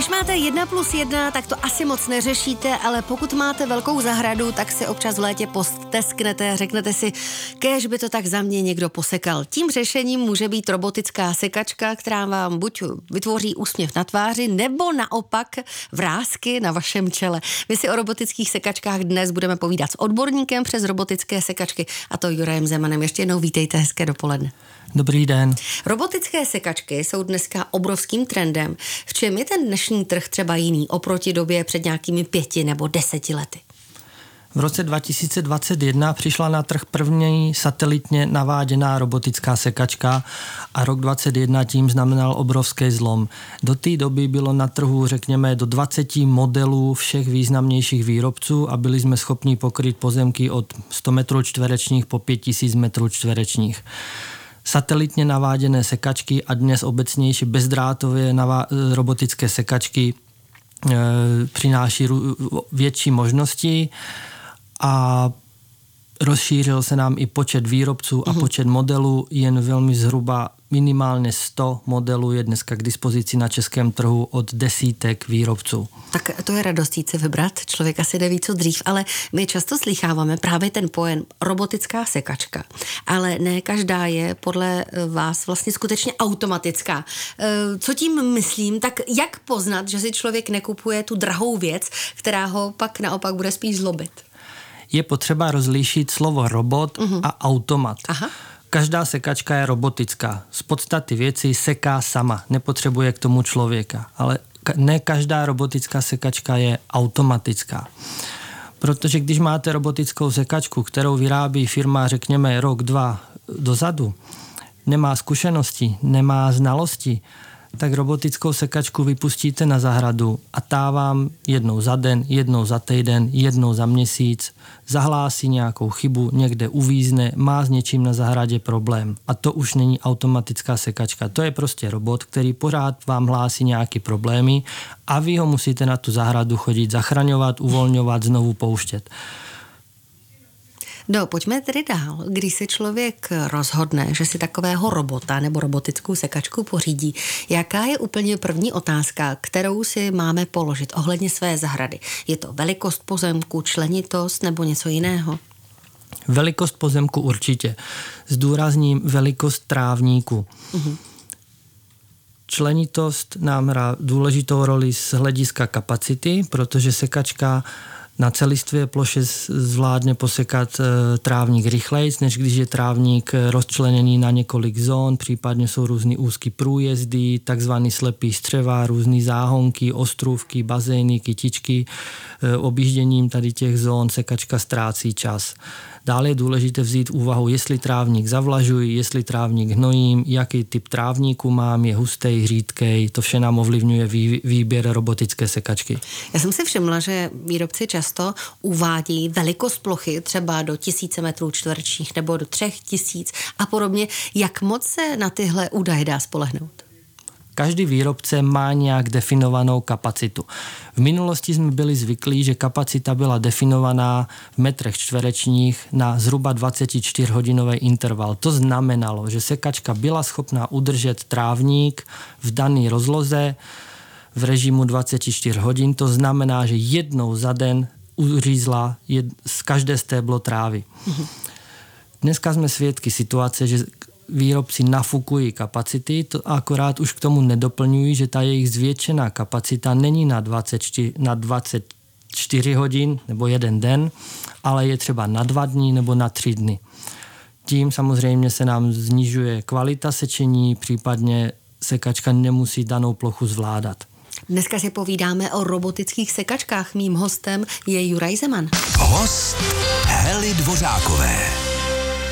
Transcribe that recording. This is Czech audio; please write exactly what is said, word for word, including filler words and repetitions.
Když máte jedna plus jedna, tak to asi moc neřešíte, ale pokud máte velkou zahradu, tak si občas v létě postesknete, řeknete si, kéž by to tak za mě někdo posekal. Tím řešením může být robotická sekačka, která vám buď vytvoří úsměv na tváři, nebo naopak vrásky na vašem čele. My si o robotických sekačkách dnes budeme povídat s odborníkem přes robotické sekačky, a to Jurajem Zemanem. Ještě jednou vítejte, hezké dopoledne. Dobrý den. Robotické sekačky jsou dneska obrovským trendem. V čem je ten dnešní trh třeba jiný oproti době před nějakými pěti nebo deseti lety? V roce dva tisíce dvacet jedna přišla na trh první satelitně naváděná robotická sekačka a rok dvacet jedna tím znamenal obrovský zlom. Do té doby bylo na trhu, řekněme, do dvacet modelů všech významnějších výrobců a byli jsme schopni pokryt pozemky od sto metrů čtverečních po pět tisíc metrů čtverečních. Satelitně naváděné sekačky a dnes obecnější bezdrátově navá- robotické sekačky e, přináší ru- větší možnosti a rozšířil se nám i počet výrobců a mm-hmm. počet modelů, jen velmi zhruba minimálně sto modelů je dneska k dispozici na českém trhu od desítek výrobců. Tak to je radost jít si vybrat, člověk asi neví, co dřív, ale my často slýcháváme právě ten pojem robotická sekačka, ale ne každá je podle vás vlastně skutečně automatická. Co tím myslím, tak jak poznat, že si člověk nekupuje tu drahou věc, která ho pak naopak bude spíš zlobit? Je potřeba rozlišit slovo robot uh-huh. a automat. Aha. Každá sekačka je robotická. Z podstaty věci seká sama, nepotřebuje k tomu člověka. Ale ne každá robotická sekačka je automatická. Protože když máte robotickou sekačku, kterou vyrábí firma, řekněme, rok, dva dozadu, nemá zkušenosti, nemá znalosti, tak robotickou sekačku vypustíte na zahradu a ta vám jednou za den, jednou za týden, jednou za měsíc zahlásí nějakou chybu, někde uvízne, má s něčím na zahradě problém. A to už není automatická sekačka. To je prostě robot, který pořád vám hlásí nějaké problémy a vy ho musíte na tu zahradu chodit zachraňovat, uvolňovat, znovu pouštět. No, pojďme tedy dál. Když se člověk rozhodne, že si takového robota nebo robotickou sekačku pořídí, jaká je úplně první otázka, kterou si máme položit ohledně své zahrady? Je to velikost pozemku, členitost nebo něco jiného? Velikost pozemku určitě. Zdůrazním velikost trávníku. Uh-huh. Členitost nám hrá důležitou roli z hlediska kapacity, protože sekačka na celistvé ploše zvládne posekat trávník rychlejc, než když je trávník rozčleněný na několik zón, případně jsou různý úzký průjezdy, takzvaný slepý střeva, různý záhonky, ostrůvky, bazény, kytičky. Objížděním tady těch zón sekačka ztrácí čas. Dále je důležité vzít úvahu, jestli trávník zavlažuji, jestli trávník hnojím, jaký typ trávníku mám, je hustý, řídkej, to vše nám ovlivňuje vý, výběr robotické sekačky. Já jsem si všimla, že výrobci často uvádí velikost plochy třeba do tisíce metrů čtverečních nebo do třech tisíc a podobně. Jak moc se na tyhle údaje dá spolehnout? Každý výrobce má nějak definovanou kapacitu. V minulosti jsme byli zvyklí, že kapacita byla definovaná v metrech čtverečních na zhruba dvacetičtyřhodinový interval. To znamenalo, že sekačka byla schopná udržet trávník v dané rozloze v režimu dvacet čtyři hodin. To znamená, že jednou za den uřízla jed, z každé stéblo trávy. Mhm. Dneska jsme svědky situace, že výrobci nafukují kapacity, to akorát už k tomu nedoplňují, že ta jejich zvětšená kapacita není na dvacet čtyři, na dvacet čtyři hodin nebo jeden den, ale je třeba na dva dny nebo na tři dny. Tím samozřejmě se nám snižuje kvalita sečení, případně sekačka nemusí danou plochu zvládat. Dneska si povídáme o robotických sekačkách. Mým hostem je Juraj Zeman. Host Hely Dvořákové.